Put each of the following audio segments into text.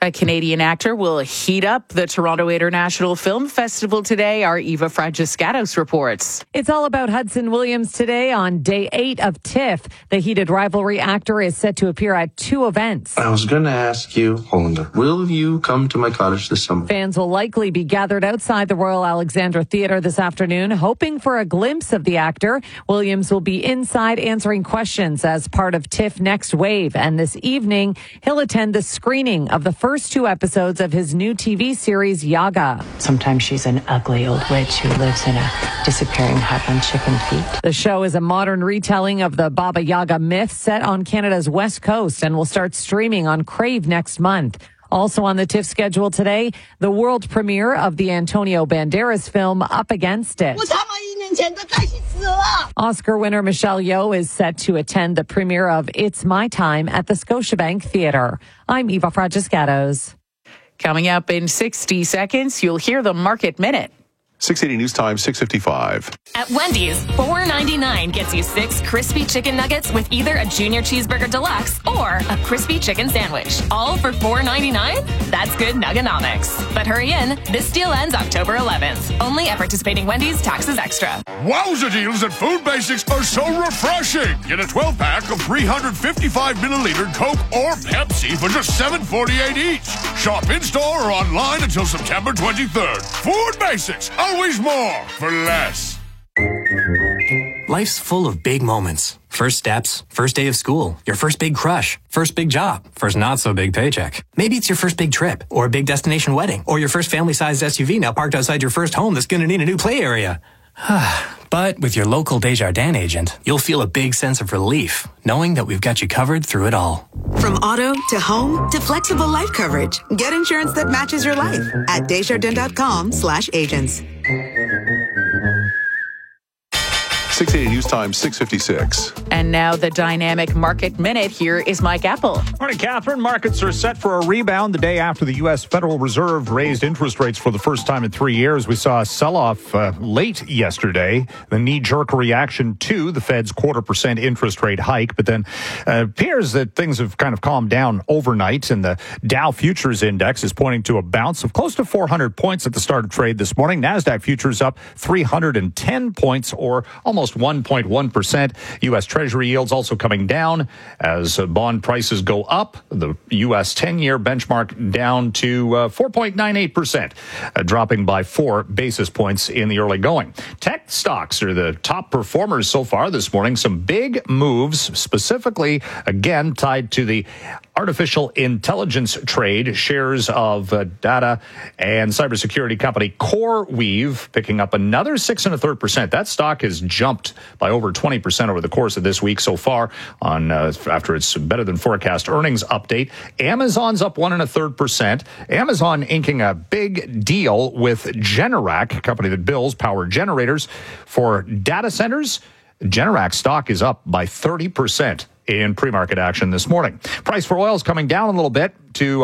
A Canadian actor will heat up the Toronto International Film Festival today. Our Eva Fragiscatos reports. It's all about Hudson Williams today on day 8 of TIFF. The heated rivalry actor is set to appear at 2 events. I was going to ask you, Hollander, will you come to my cottage this summer? Fans will likely be gathered outside the Royal Alexandra Theatre this afternoon, hoping for a glimpse of the actor. Williams will be inside answering questions as part of TIFF Next Wave. And this evening, he'll attend the screening of the first 2 episodes of his new TV series, Yaga. Sometimes she's an ugly old witch who lives in a disappearing hut on chicken feet. The show is a modern retelling of the Baba Yaga myth set on Canada's west coast and will start streaming on Crave next month. Also on the TIFF schedule today, the world premiere of the Antonio Banderas film Up Against It. Oscar winner Michelle Yeoh is set to attend the premiere of It's My Time at the Scotiabank Theatre. I'm Eva Fragiscatos. Coming up in 60 seconds, you'll hear the Market Minute. 680 News Time, 6:55. At Wendy's, $4.99 gets you 6 crispy chicken nuggets with either a Junior Cheeseburger Deluxe or a crispy chicken sandwich. All for $4.99? That's good nuggenomics. But hurry in. This deal ends October 11th. Only at participating Wendy's, taxes extra. Wowza deals at Food Basics are so refreshing. Get a 12-pack of 355-milliliter Coke or Pepsi for just $7.48 each. Shop in-store or online until September 23rd. Food Basics. Always more for less. Life's full of big moments. First steps, first day of school, your first big crush, first big job, first not so big paycheck. Maybe it's your first big trip, or a big destination wedding, or your first family-sized SUV now parked outside your first home that's going to need a new play area. But with your local Desjardins agent, you'll feel a big sense of relief, knowing that we've got you covered through it all. From auto to home to flexible life coverage, get insurance that matches your life at Desjardins.com/agents. 680 News Time, 6:56. And now the Dynamic Market Minute. Here is Mike Apple. Morning, Catherine. Markets are set for a rebound the day after the U.S. Federal Reserve raised interest rates for the first time in 3 years. We saw a sell-off late yesterday, the knee-jerk reaction to the Fed's 0.25% interest rate hike. But then appears that things have kind of calmed down overnight, and the Dow Futures Index is pointing to a bounce of close to 400 points at the start of trade this morning. NASDAQ Futures up 310 points, or almost 1.1%. U.S. Treasury yields also coming down as bond prices go up. The U.S. 10-year benchmark down to 4.98%, dropping by 4 basis points in the early going. Tech stocks are the top performers so far this morning. Some big moves, specifically, again, tied to the artificial intelligence trade. Shares of data and cybersecurity company CoreWeave picking up another 6.33%. That stock has jumped by over 20% over the course of this week so far on after its better than forecast earnings update. Amazon's up 1.33%. Amazon inking a big deal with Generac, a company that builds power generators for data centers. Generac stock is up by 30% in pre-market action this morning. Price for oil is coming down a little bit to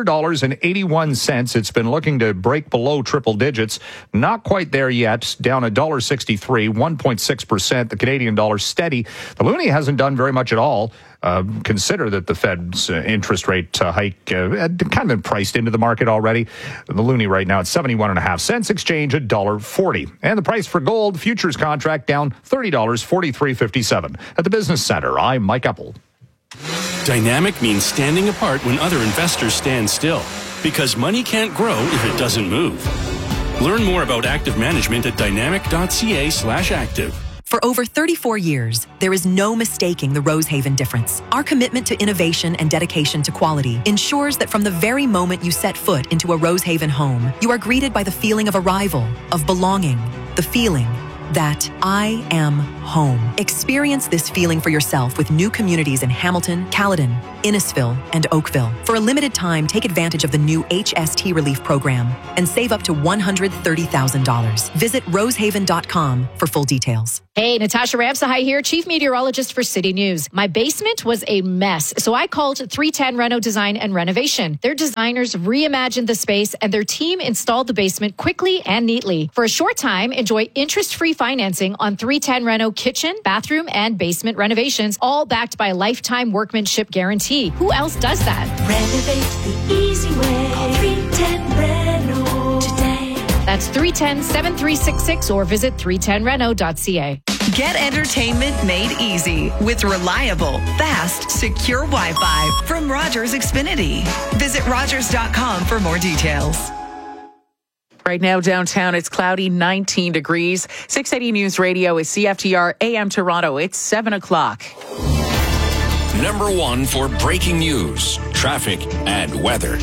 $100.81. It's been looking to break below triple digits. Not quite there yet. Down $1.63, 1.6%. The Canadian dollar steady. The loonie hasn't done very much at all. Consider that the Fed's interest rate hike had kind of been priced into the market already. The loonie right now at 71.5 cents. Exchange $1.40. And the price for gold futures contract down $30, $43.57. At the Business Center, I'm Mike Apple. Dynamic means standing apart when other investors stand still, because money can't grow if it doesn't move. Learn more about active management at dynamic.ca/active. For over 34 years, there is no mistaking the Rosehaven difference. Our commitment to innovation and dedication to quality ensures that from the very moment you set foot into a Rosehaven home, you are greeted by the feeling of arrival, of belonging, the feeling that I am home. Experience this feeling for yourself with new communities in Hamilton, Caledon, Innisfil, and Oakville. For a limited time, take advantage of the new HST Relief Program and save up to $130,000. Visit rosehaven.com for full details. Hey, Natasha Ramsahai here, Chief Meteorologist for City News. My basement was a mess, so I called 310 Reno Design and Renovation. Their designers reimagined the space, and their team installed the basement quickly and neatly. For a short time, enjoy interest-free financing on 310 Reno kitchen, bathroom, and basement renovations, all backed by a lifetime workmanship guarantee. Who else does that? Renovate the easy way. Call 310 Reno today. That's 310-7366 or visit 310reno.ca. Get entertainment made easy with reliable, fast, secure Wi-Fi from Rogers Xfinity. Visit Rogers.com for more details. Right now, downtown, it's cloudy, 19 degrees. 680 News Radio is CFTR AM Toronto. It's 7 o'clock. Number one for breaking news, traffic, and weather.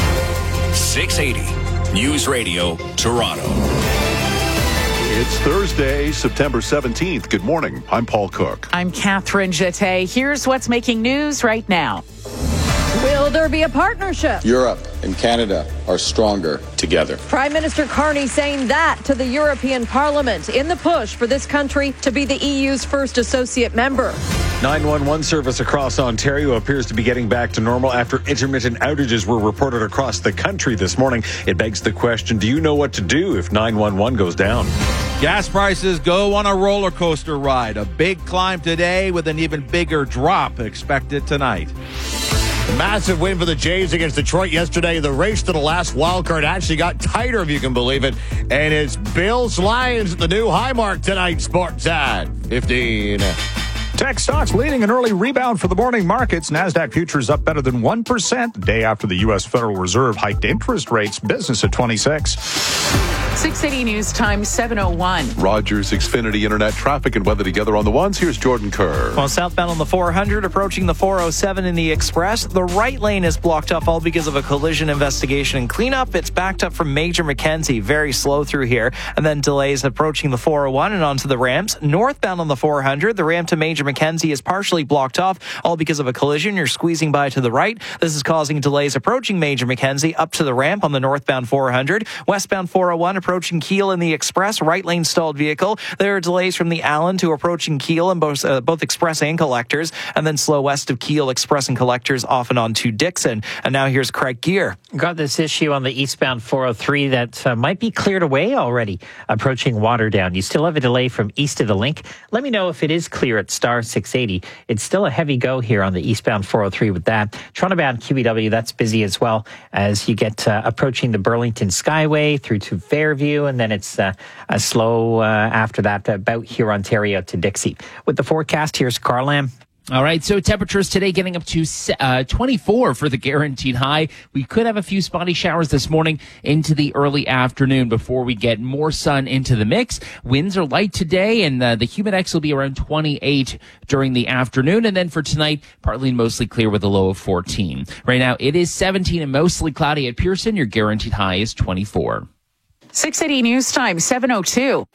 680 News Radio, Toronto. It's Thursday, September 17th. Good morning. I'm Paul Cook. I'm Catherine Jeté. Here's what's making news right now. Will there be a partnership? Europe and Canada are stronger together. Prime Minister Carney saying that to the European Parliament in the push for this country to be the EU's first associate member. 911 service across Ontario appears to be getting back to normal after intermittent outages were reported across the country this morning. It begs the question, do you know what to do if 911 goes down? Gas prices go on a roller coaster ride. A big climb today with an even bigger drop expected tonight. Massive win for the Jays against Detroit yesterday. The race to the last wild card actually got tighter, if you can believe it. And it's Bills Lions at the new high mark tonight, Sports at 15. Tech stocks leading an early rebound for the morning markets. NASDAQ futures up better than 1% the day after the U.S. Federal Reserve hiked interest rates. Business at 26. 680 News Time, 7:01. Rogers Xfinity Internet traffic and weather together on the ones. Here's Jordan Kerr. Well, southbound on the 400, approaching the 407 in the Express. The right lane is blocked off all because of a collision investigation and cleanup. It's backed up from Major Mackenzie. Very slow through here. And then delays approaching the 401 and onto the ramps. Northbound on the 400, the ramp to Major Mackenzie is partially blocked off, all because of a collision. You're squeezing by to the right. This is causing delays approaching Major Mackenzie up to the ramp on the northbound 400. Westbound 401 approaching Keele in the Express, right lane stalled vehicle. There are delays from the Allen to approaching Keele in both Express and Collectors, and then slow west of Keele, Express and Collectors off and on to Dixon. And now here's Craig Gear. Got this issue on the eastbound 403 that might be cleared away already, approaching Waterdown. You still have a delay from east of the link. Let me know if it is clear at star 680. It's still a heavy go here on the eastbound 403 with that. Toronto-bound QEW, that's busy as well as you get approaching the Burlington Skyway through to Fairview, and then it's a slow after that about here Ontario to Dixie. With the forecast, here's Carl Lamb. All right, so temperatures today getting up to 24 for the guaranteed high. We could have a few spotty showers this morning into the early afternoon before we get more sun into the mix. Winds are light today, and the humidex will be around 28 during the afternoon. And then for tonight, partly and mostly clear with a low of 14. Right now, it is 17 and mostly cloudy at Pearson. Your guaranteed high is 24. 680 News Time, 7:02.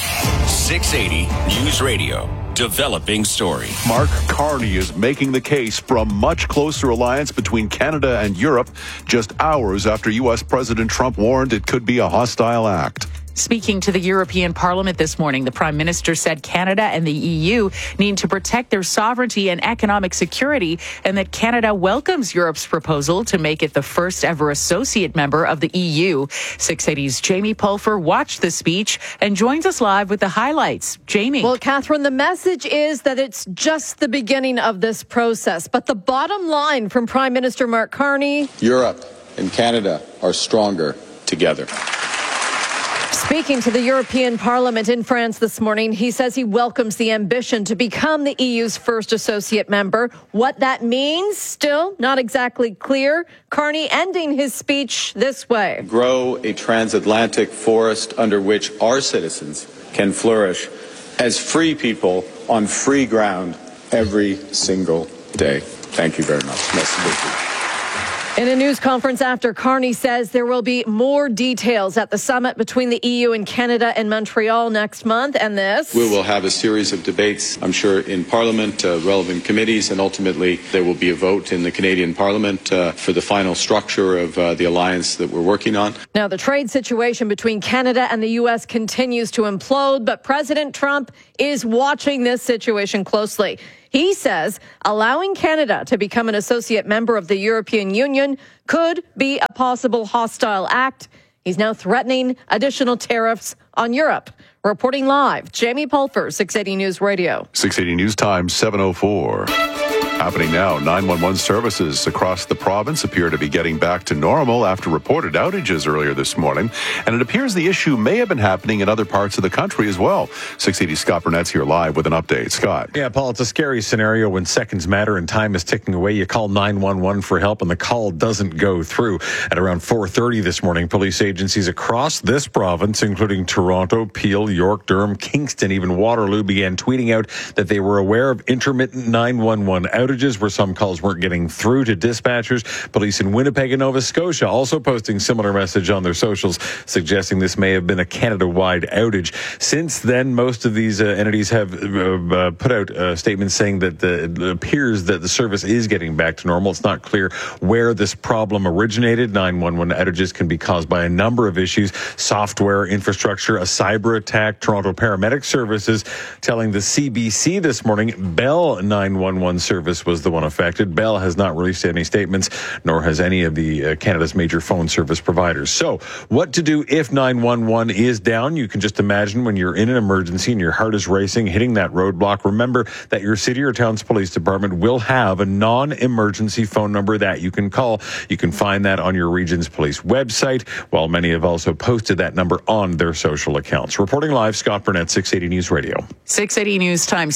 680 News Radio. Developing story. Mark Carney is making the case for a much closer alliance between Canada and Europe just hours after U.S. President Trump warned it could be a hostile act. Speaking to the European Parliament this morning, the Prime Minister said Canada and the EU need to protect their sovereignty and economic security, and that Canada welcomes Europe's proposal to make it the first ever associate member of the EU. 680's Jamie Pulfer watched the speech and joins us live with the highlights. Jamie. Well, Catherine, the message is that it's just the beginning of this process. But the bottom line from Prime Minister Mark Carney: Europe and Canada are stronger together. Speaking to the European Parliament in France this morning, he says he welcomes the ambition to become the EU's first associate member. What that means, still not exactly clear. Carney ending his speech this way: Grow a transatlantic forest under which our citizens can flourish as free people on free ground every single day. Thank you very much. Merci beaucoup. In a news conference after, Carney says there will be more details at the summit between the EU and Canada in Montreal next month. And this: we will have a series of debates, I'm sure, in Parliament, relevant committees, and ultimately there will be a vote in the Canadian Parliament for the final structure of the alliance that we're working on. Now, the trade situation between Canada and the U.S. continues to implode, but President Trump is watching this situation closely. He says allowing Canada to become an associate member of the European Union could be a possible hostile act. He's now threatening additional tariffs on Europe. Reporting live, Jamie Pulfer, 680 News Radio. 680 News Time, 7:04. Happening now, 911 services across the province appear to be getting back to normal after reported outages earlier this morning. And it appears the issue may have been happening in other parts of the country as well. 680 Scott Burnett's here live with an update. Scott. Yeah, Paul, it's a scary scenario when seconds matter and time is ticking away. You call 911 for help and the call doesn't go through. At around 4:30 this morning, police agencies across this province, including Toronto, Peel, York, Durham, Kingston, even Waterloo, began tweeting out that they were aware of intermittent 911 outages where some calls weren't getting through to dispatchers. Police in Winnipeg and Nova Scotia also posting similar message on their socials, suggesting this may have been a Canada-wide outage. Since then, most of these entities have put out statements saying that it appears that the service is getting back to normal. It's not clear where this problem originated. 911 outages can be caused by a number of issues: software, infrastructure, a cyber attack. Toronto Paramedic Services telling the CBC this morning Bell 911 service was the one affected. Bell has not released any statements, nor has any of the Canada's major phone service providers. So what to do if 911 is down? You can just imagine when you're in an emergency and your heart is racing, hitting that roadblock. Remember that your city or town's police department will have a non-emergency phone number that you can call. You can find that on your region's police website, while many have also posted that number on their social accounts. Reporting live, Scott Burnett, 680 News Radio. 680 News Time,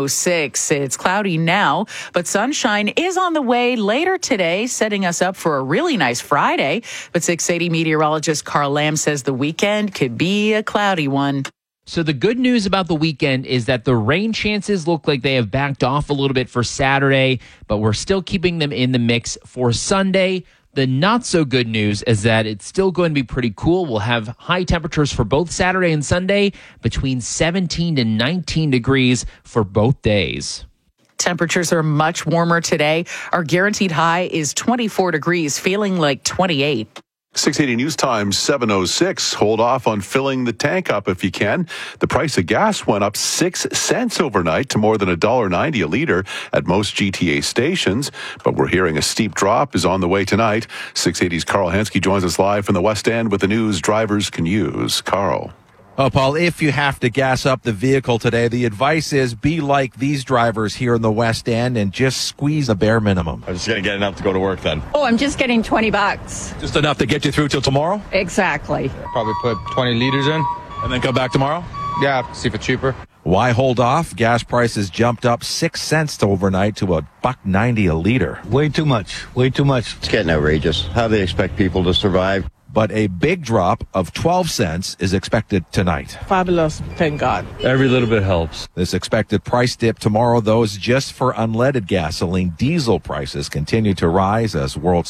7:06. It's cloudy now, but sunshine is on the way later today, setting us up for a really nice Friday. But 680 meteorologist Carl Lamb says the weekend could be a cloudy one. So the good news about the weekend is that the rain chances look like they have backed off a little bit for Saturday, but we're still keeping them in the mix for Sunday. The not so good news is that it's still going to be pretty cool. We'll have high temperatures for both Saturday and Sunday, between 17 to 19 degrees for both days. Temperatures are much warmer today. Our guaranteed high is 24 degrees, feeling like 28. 680 News Time, 7:06. Hold off on filling the tank up if you can. The price of gas went up 6 cents overnight to more than $1.90 a liter at most GTA stations. But we're hearing a steep drop is on the way tonight. 680's Carl Hansky joins us live from the West End with the news drivers can use. Carl. Oh, Paul, if you have to gas up the vehicle today, the advice is be like these drivers here in the West End and just squeeze the bare minimum. I'm just going to get enough to go to work then. Oh, I'm just getting $20. Just enough to get you through till tomorrow? Exactly. Probably put 20 liters in. And then come back tomorrow? Yeah, see if it's cheaper. Why hold off? Gas prices jumped up 6 cents to overnight to $1.90 a liter. Way too much. Way too much. It's getting outrageous. How do they expect people to survive? But a big drop of 12 cents is expected tonight. Fabulous, thank God. Every little bit helps. This expected price dip tomorrow, though, is just for unleaded gasoline. Diesel prices continue to rise as world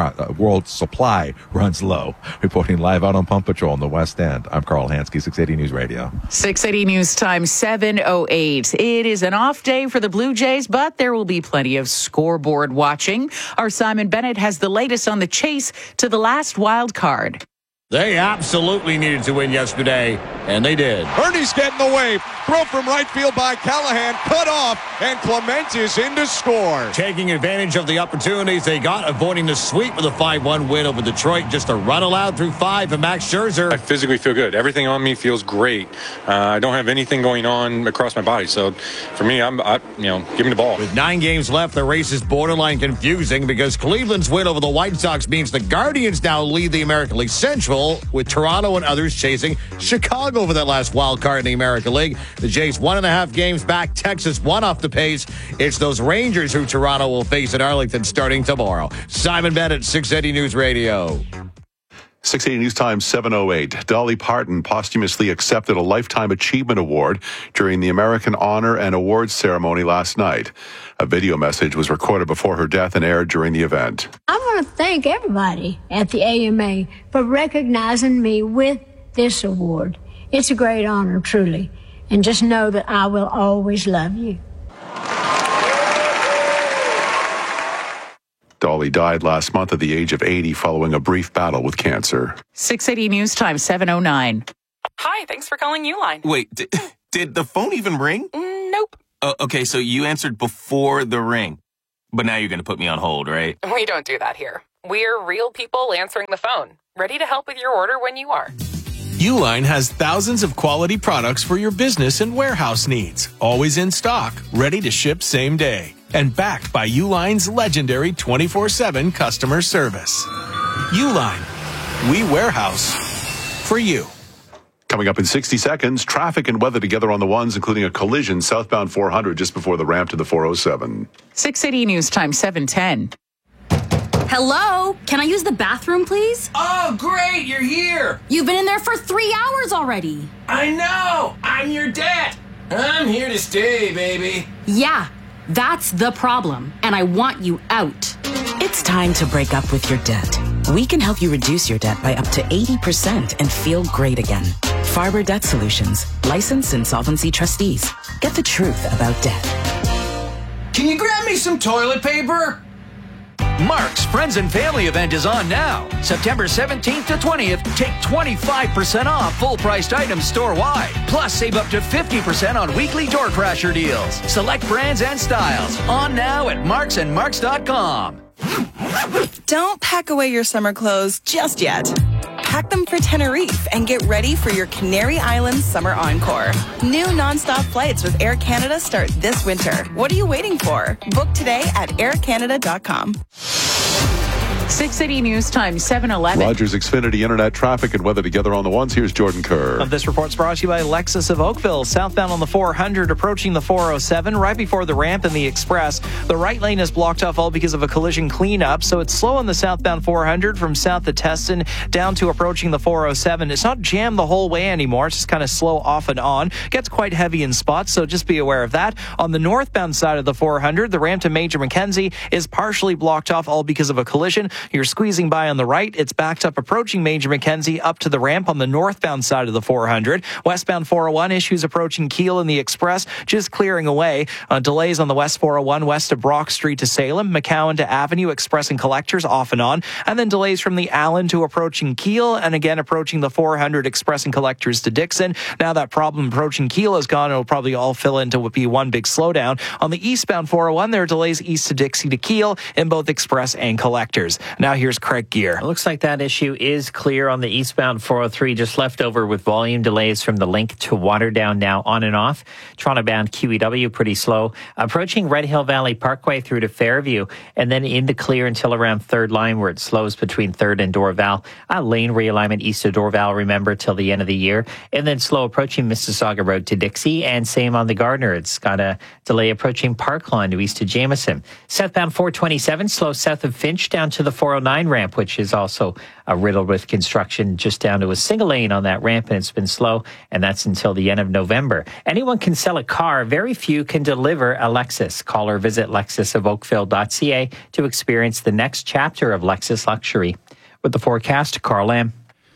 supply runs low. Reporting live out on Pump Patrol in the West End, I'm Carl Hansky, 680 News Radio. 680 News Time, 7:08. It is an off day for the Blue Jays, but there will be plenty of scoreboard watching. Our Simon Bennett has the latest on the chase to the last wild card. They absolutely needed to win yesterday, and they did. Ernie's getting away. Throw from right field by Callahan. Cut off, and Clement is in to score. Taking advantage of the opportunities they got, avoiding the sweep with a 5-1 win over Detroit. Just a run allowed through 5 and Max Scherzer. I physically feel good. Everything on me feels great. I don't have anything going on across my body. So for me, give me the ball. With 9 games left, the race is borderline confusing because Cleveland's win over the White Sox means the Guardians now lead the American League Central, with Toronto and others chasing Chicago for that last wild card in the American League. The Jays 1.5 games back. Texas 1 off the pace. It's those Rangers who Toronto will face at Arlington starting tomorrow. Simon Bennett, 680 News Radio. 680 News Time, 7:08. Dolly Parton posthumously accepted a Lifetime Achievement Award during the American Honor and Awards ceremony last night. A video message was recorded before her death and aired during the event. I want to thank everybody at the AMA for recognizing me with this award. It's a great honor, truly. And just know that I will always love you. Dolly died last month at the age of 80 following a brief battle with cancer. 680 News Time, 7:09. Hi, thanks for calling Uline. Wait, did the phone even ring? Nope. Okay, so you answered before the ring. But now you're going to put me on hold, right? We don't do that here. We're real people answering the phone, ready to help with your order when you are. Uline has thousands of quality products for your business and warehouse needs. Always in stock, ready to ship same day. And backed by Uline's legendary 24/7 customer service. Uline. We warehouse for you. Coming up in 60 seconds, traffic and weather together on the ones, including a collision southbound 400 just before the ramp to the 407. 680 News Time 7:10. Hello? Can I use the bathroom, please? Oh, great, you're here. You've been in there for 3 hours already. I know. I'm your dad. I'm here to stay, baby. Yeah, that's the problem, and I want you out. It's time to break up with your debt. We can help you reduce your debt by up to 80% and feel great again. Farber Debt Solutions, licensed insolvency trustees. Get the truth about debt. Can you grab me some toilet paper? Mark's Friends and Family event is on now. September 17th to 20th, take 25% off full-priced items store-wide. Plus, save up to 50% on weekly door crasher deals. Select brands and styles. On now at marksandmarks.com. Don't pack away your summer clothes just yet. Pack them for Tenerife and get ready for your Canary Islands summer encore. New nonstop flights with Air Canada start this winter. What are you waiting for? Book today at aircanada.com. 680 News Time 7:11. Rogers Xfinity Internet traffic and weather together on the ones. Here's Jordan Kerr. This report's brought to you by Lexus of Oakville. Southbound on the 400, approaching the 407, right before the ramp in the Express. The right lane is blocked off all because of a collision cleanup, so it's slow on the southbound 400 from south to Teston down to approaching the 407. It's not jammed the whole way anymore. It's just kind of slow off and on. Gets quite heavy in spots, so just be aware of that. On the northbound side of the 400, the ramp to Major Mackenzie is partially blocked off all because of a collision. You're squeezing by on the right. It's backed up approaching Major Mackenzie up to the ramp on the northbound side of the 400. Westbound 401 issues approaching Kiel in the Express, just clearing away. Delays on the West 401 west of Brock Street to Salem, McCowan to Avenue, Express and Collectors off and on. And then delays from the Allen to approaching Kiel and again approaching the 400 Express and Collectors to Dixon. Now that problem approaching Kiel is gone. It'll probably all fill into be one big slowdown. On the eastbound 401, there are delays east to Dixie to Kiel in both Express and Collectors. Now here's Craig Gear. It looks like that issue is clear on the eastbound 403, just left over with volume delays from the link to Waterdown now on and off. Toronto-bound QEW pretty slow. Approaching Red Hill Valley Parkway through to Fairview, and then in the clear until around 3rd line where it slows between 3rd and Dorval. Lane realignment east of Dorval, remember, till the end of the year. And then slow approaching Mississauga Road to Dixie, and same on the Gardner. It's got a delay approaching Parkline to east of Jameson. Southbound 427, slow south of Finch down to the 409 ramp, which is also riddled with construction, just down to a single lane on that ramp, and it's been slow, and that's until the end of November. Anyone can sell a car. Very few can deliver a Lexus. Call or visit lexusofoakville.ca to experience the next chapter of Lexus luxury. With the forecast, Carl Lamb.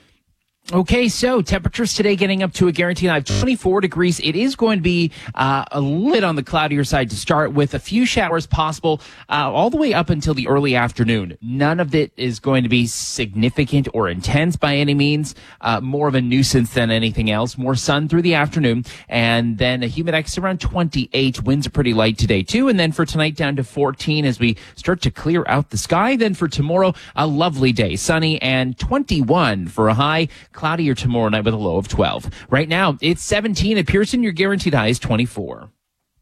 Okay, so temperatures today getting up to a guaranteed high of 24 degrees. It is going to be a little on the cloudier side to start with, a few showers possible all the way up until the early afternoon. None of it is going to be significant or intense by any means. More of a nuisance than anything else. More sun through the afternoon, and then a humid index around 28. Winds are pretty light today too, and then for tonight down to 14 as we start to clear out the sky. Then for tomorrow, a lovely day, sunny, and 21 for a high. Cloudier tomorrow night with a low of 12. Right now, it's 17 at Pearson. Your guaranteed high is 24.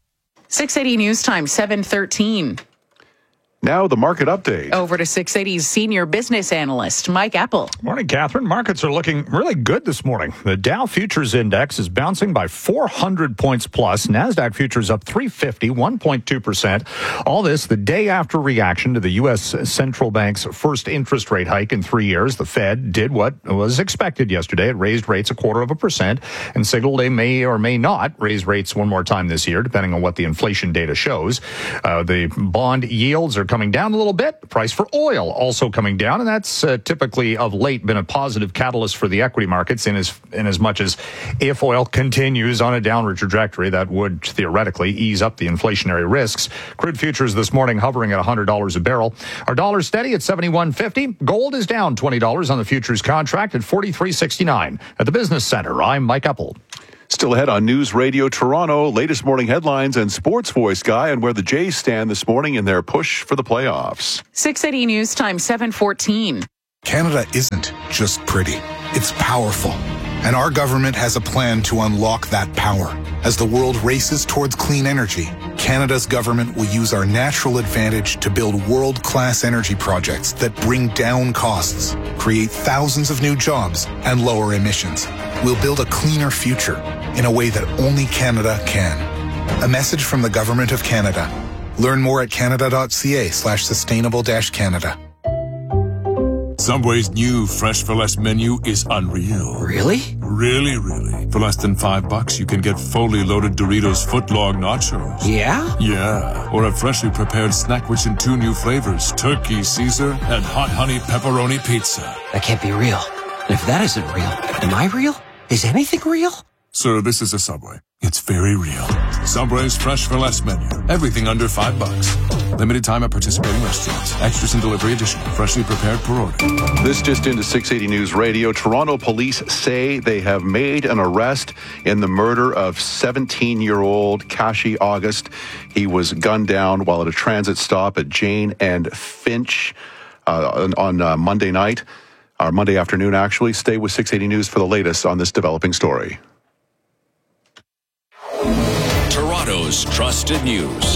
680 News Time 7:13. Now the market update. Over to 680's senior business analyst, Mike Apple. Morning, Catherine. Markets are looking really good this morning. The Dow Futures Index is bouncing by 400 points plus. NASDAQ Futures up 350, 1.2%. All this the day after reaction to the U.S. Central Bank's first interest rate hike in 3 years. The Fed did what was expected yesterday. It raised rates 0.25% and signaled they may or may not raise rates one more time this year, depending on what the inflation data shows. The bond yields are coming down a little bit. The price for oil also coming down, and that's typically of late been a positive catalyst for the equity markets in as much as if oil continues on a downward trajectory, that would theoretically ease up the inflationary risks. Crude futures this morning hovering at $100 a barrel. Our dollar steady at $71.50. Gold is down $20 on the futures contract at $43.69. At the Business Center, I'm Mike Apple. Still ahead on News Radio Toronto, latest morning headlines and Sports Voice Guy and where the Jays stand this morning in their push for the playoffs. 680 News Time 7:14. Canada isn't just pretty. It's powerful. And our government has a plan to unlock that power. As the world races towards clean energy, Canada's government will use our natural advantage to build world-class energy projects that bring down costs, create thousands of new jobs, and lower emissions. We'll build a cleaner future in a way that only Canada can. A message from the Government of Canada. Learn more at canada.ca/sustainable-Canada. Subway's new Fresh for Less menu is unreal. Really? Really. For less than $5, you can get fully loaded Doritos footlong nachos. Yeah? Yeah. Or a freshly prepared snack rich in 2 new flavors, Turkey Caesar and Hot Honey Pepperoni Pizza. That can't be real. And if that isn't real, am I real? Is anything real? Sir, this is a Subway. It's very real. Subway's Fresh for Less menu. Everything under $5. Limited time at participating restaurants. Extras and delivery additional. Freshly prepared per order. This just into 680 News Radio. Toronto police say they have made an arrest in the murder of 17-year-old Kashi August. He was gunned down while at a transit stop at Jane and Finch on Monday night, or Monday afternoon, actually. Stay with 680 News for the latest on this developing story. Toronto's trusted news.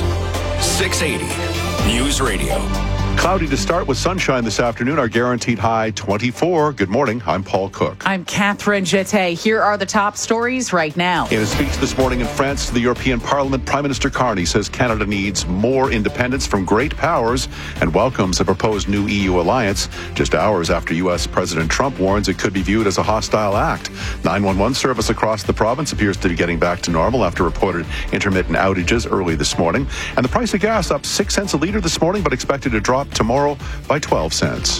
680 News Radio. Cloudy to start with sunshine this afternoon. Our guaranteed high 24. Good morning. I'm Paul Cook. I'm Catherine Jeté. Here are the top stories right now. In a speech this morning in France to the European Parliament, Prime Minister Carney says Canada needs more independence from great powers and welcomes a proposed new EU alliance just hours after U.S. President Trump warns it could be viewed as a hostile act. 911 service across the province appears to be getting back to normal after reported intermittent outages early this morning. And the price of gas up 6 cents a litre this morning, but expected to drop tomorrow by 12 cents.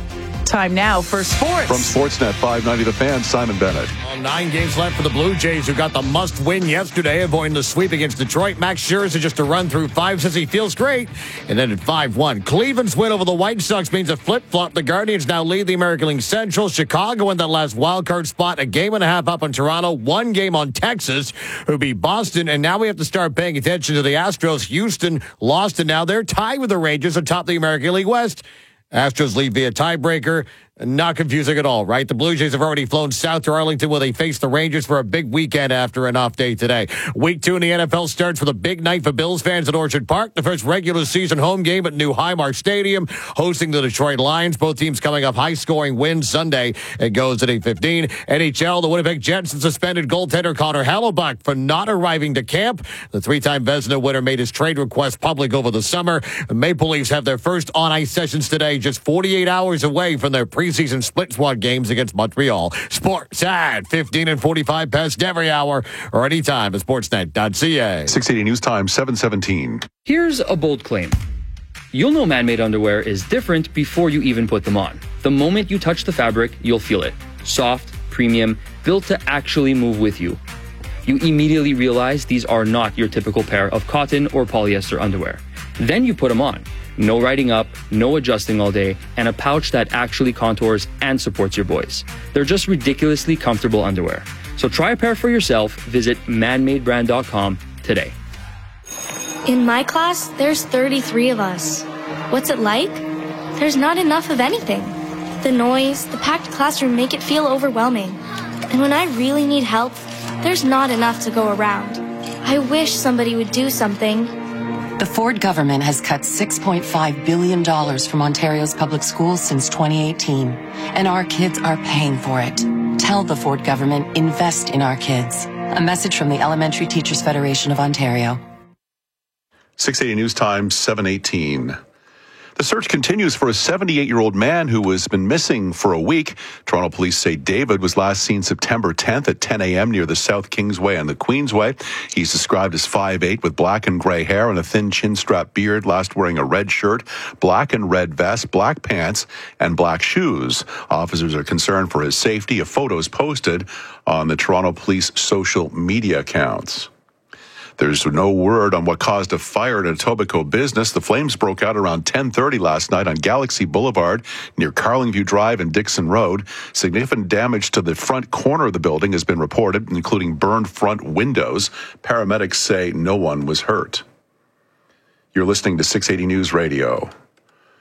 Time now for sports. From Sportsnet 590 The Fan, Simon Bennett. 9 games left for the Blue Jays, who got the must-win yesterday, avoiding the sweep against Detroit. Max Scherzer just a run through 5, says he feels great, and then at 5-1. Cleveland's win over the White Sox means a flip-flop. The Guardians now lead the American League Central. Chicago in that last wild-card spot, a game and a half up on Toronto, 1 game on Texas, who beat Boston, and now we have to start paying attention to the Astros. Houston lost, and now they're tied with the Rangers atop the American League West. Astros lead via tiebreaker. Not confusing at all, right? The Blue Jays have already flown south to Arlington where they face the Rangers for a big weekend after an off day today. Week 2 in the NFL starts with a big night for Bills fans at Orchard Park. The first regular season home game at new Highmark Stadium, hosting the Detroit Lions. Both teams coming off high-scoring wins Sunday. It goes at 8:15. NHL, the Winnipeg Jets and suspended goaltender Connor Hellebuyck for not arriving to camp. The 3-time Vezina winner made his trade request public over the summer. The Maple Leafs have their first on-ice sessions today, just 48 hours away from their preseason split squad games against Montreal. Sports at 15 and 45 past every hour or anytime at sportsnet.ca. 680 News Time, 7:17. Here's a bold claim. You'll know man-made underwear is different before you even put them on. The moment you touch the fabric, you'll feel it. Soft, premium, built to actually move with you. You immediately realize these are not your typical pair of cotton or polyester underwear. Then you put them on. No riding up, no adjusting all day, and a pouch that actually contours and supports your boys. They're just ridiculously comfortable underwear. So try a pair for yourself. Visit manmadebrand.com today. In my class, there's 33 of us. What's it like? There's not enough of anything. The noise, the packed classroom make it feel overwhelming. And when I really need help, there's not enough to go around. I wish somebody would do something. The Ford government has cut $6.5 billion from Ontario's public schools since 2018, and our kids are paying for it. Tell the Ford government, invest in our kids. A message from the Elementary Teachers Federation of Ontario. 680 News Time, 7:18. The search continues for a 78-year-old man who has been missing for a week. Toronto police say David was last seen September 10th at 10 a.m. near the South Kingsway and the Queensway. He's described as 5'8", with black and gray hair and a thin chin-strap beard, last wearing a red shirt, black and red vest, black pants, and black shoes. Officers are concerned for his safety. A photo is posted on the Toronto Police social media accounts. There's no word on what caused a fire at a Etobicoke business. The flames broke out around 10:30 last night on Galaxy Boulevard near Carlingview Drive and Dixon Road. Significant damage to the front corner of the building has been reported, including burned front windows. Paramedics say no one was hurt. You're listening to 680 News Radio.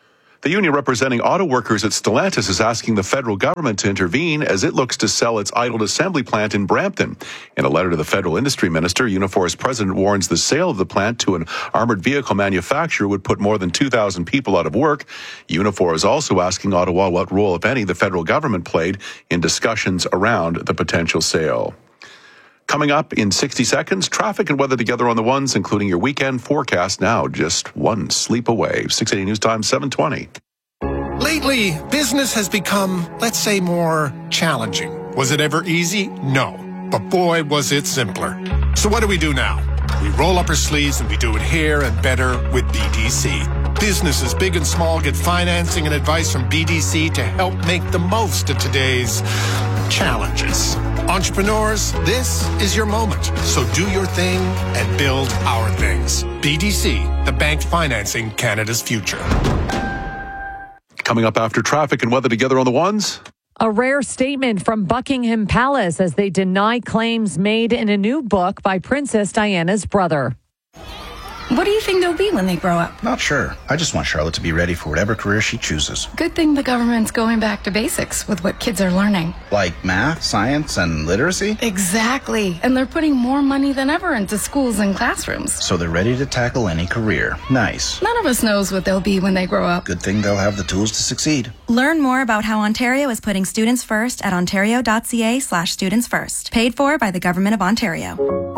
The union representing auto workers at Stellantis is asking the federal government to intervene as it looks to sell its idled assembly plant in Brampton. In a letter to the federal industry minister, Unifor's president warns the sale of the plant to an armored vehicle manufacturer would put more than 2,000 people out of work. Unifor is also asking Ottawa what role, if any, the federal government played in discussions around the potential sale. Coming up in 60 seconds, traffic and weather together on the ones, including your weekend forecast now just one sleep away. 680 News Time, 7:20. Lately, business has become, let's say, more challenging. Was it ever easy? No. But boy, was it simpler. So what do we do now? We roll up our sleeves and we do it here and better with BDC. Businesses big and small get financing and advice from BDC to help make the most of today's challenges. Entrepreneurs, this is your moment. So do your thing and build our things. BDC, the bank financing Canada's future. Coming up after traffic and weather together on the ones. A rare statement from Buckingham Palace as they deny claims made in a new book by Princess Diana's brother. What do you think they'll be when they grow up? Not sure. I just want Charlotte to be ready for whatever career she chooses. Good thing the government's going back to basics with what kids are learning. Like math, science, and literacy? Exactly. And they're putting more money than ever into schools and classrooms. So they're ready to tackle any career. Nice. None of us knows what they'll be when they grow up. Good thing they'll have the tools to succeed. Learn more about how Ontario is putting students first at ontario.ca/students first. Paid for by the Government of Ontario.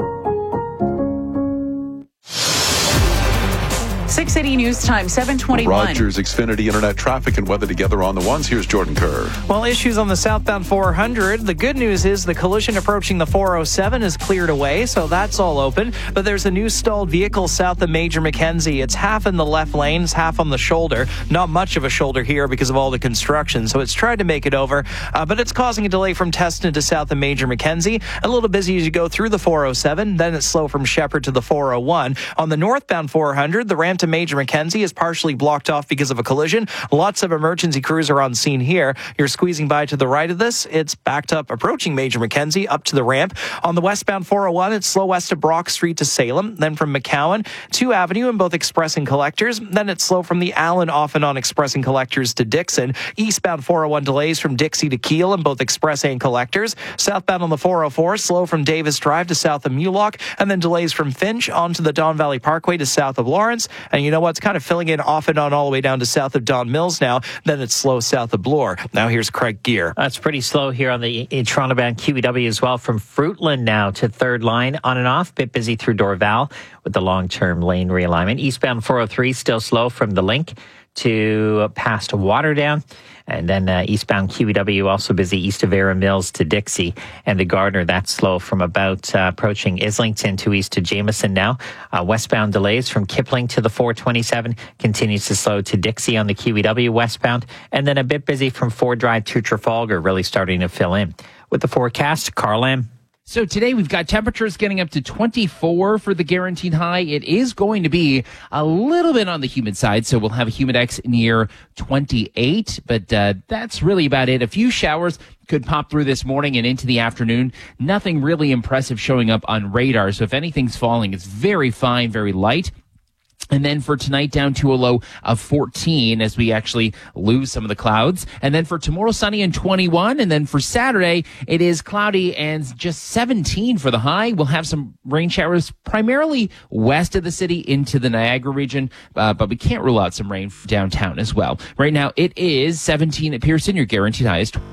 680 News Time, 7:21. Rogers Xfinity Internet traffic and weather together on the ones. Here's Jordan Kerr. Well, issues on the southbound 400. The good news is the collision approaching the 407 is cleared away, so that's all open. But there's a new stalled vehicle south of Major Mackenzie. It's half in the left lane, it's half on the shoulder. Not much of a shoulder here because of all the construction, so it's tried to make it over. But it's causing a delay from Teston to south of Major Mackenzie. A little busy as you go through the 407. Then it's slow from Shepherd to the 401. On the northbound 400, the ramp to Major Mackenzie is partially blocked off because of a collision. Lots of emergency crews are on scene here. You're squeezing by to the right of this. It's backed up approaching Major Mackenzie up to the ramp. On the westbound 401, it's slow west of Brock Street to Salem. Then from McCowan to Avenue in both Express and Collectors. Then it's slow from the Allen off and on Express and Collectors to Dixon. Eastbound 401 delays from Dixie to Kiel in both Express and Collectors. Southbound on the 404, slow from Davis Drive to south of Mulock. And then delays from Finch onto the Don Valley Parkway to south of Lawrence. And you know what? It's kind of filling in off and on all the way down to south of Don Mills now. Then it's slow south of Bloor. Now here's Craig Gear. It's pretty slow here on the Toronto-bound QEW as well, from Fruitland now to third line on and off. Bit busy through Dorval with the long-term lane realignment. Eastbound 403 still slow from the Link to past Waterdown. And then eastbound QEW also busy east of Vera Mills to Dixie. And the Gardner, that's slow from about approaching Islington to east to Jameson now. Westbound delays from Kipling to the 427 continues to slow to Dixie on the QEW westbound. And then a bit busy from Ford Drive to Trafalgar, really starting to fill in. With the forecast, Carl Lamb. So today we've got temperatures getting up to 24 for the guaranteed high. It is going to be a little bit on the humid side, so we'll have a humidex near 28, but that's really about it. A few showers could pop through this morning and into the afternoon. Nothing really impressive showing up on radar, so if anything's falling, it's very fine, very light. And then for tonight, down to a low of 14 as we actually lose some of the clouds. And then for tomorrow, sunny and 21. And then for Saturday, it is cloudy and just 17 for the high. We'll have some rain showers primarily west of the city into the Niagara region, but we can't rule out some rain downtown as well. Right now, it is 17 at Pearson. Your guaranteed high is 20.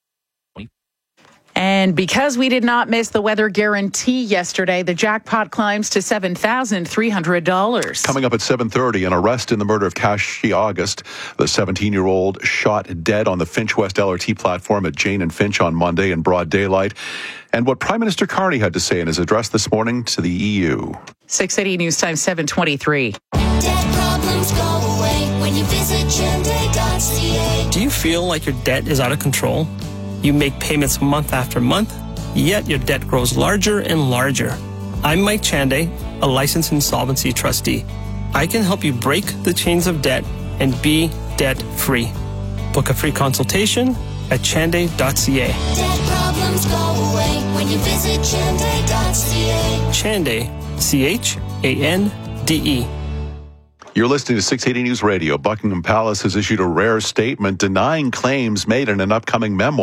And because we did not miss the weather guarantee yesterday, the jackpot climbs to $7,300. Coming up at 7:30, an arrest in the murder of Kashi August. The 17-year-old shot dead on the Finch West LRT platform at Jane and Finch on Monday in broad daylight. And what Prime Minister Carney had to say in his address this morning to the EU. 680 News Time, 7:23. Debt problems go away when you visit Chande.ca. Do you feel like your debt is out of control? You make payments month after month, yet your debt grows larger and larger. I'm Mike Chande, a licensed insolvency trustee. I can help you break the chains of debt and be debt-free. Book a free consultation at chande.ca. Debt problems go away when you visit Chande.ca. Chande, C-H-A-N-D-E. You're listening to 680 News Radio. Buckingham Palace has issued a rare statement denying claims made in an upcoming memoir